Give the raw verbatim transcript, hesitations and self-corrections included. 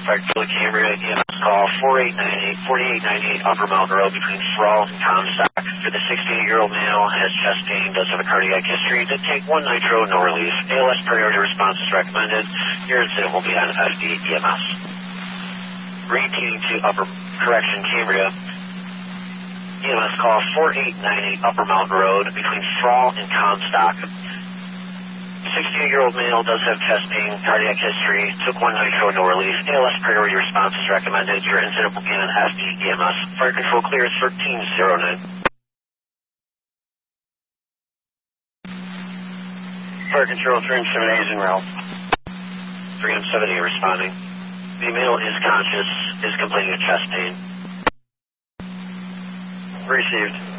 Fire Control Cambria, E M S call four eight nine eight, forty-eight ninety-eight Upper Mountain Road between Thrall and Comstock. For the sixty-eight-year-old male, has chest pain, does have a cardiac history, did take one nitro, no relief. A L S priority response is recommended. Your incident will be on F D E M S. Repeating to Upper Correction Cambria, E M S call four eight nine eight Upper Mountain Road between Thrall and Comstock. sixty-eight-year-old male does have chest pain, cardiac history, took one nitro, no relief. A L S priority response is recommended. Your incident will be on F D E M S. Fire control clears thirteen oh nine. Fire control, three M seven A is en route. three M seven A responding. The male is conscious, is complaining of chest pain. Received.